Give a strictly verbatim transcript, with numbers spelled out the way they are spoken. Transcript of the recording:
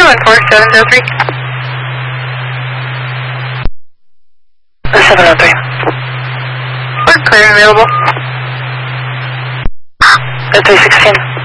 one four seven zero three. seven oh three. We're clear and available. three sixteen.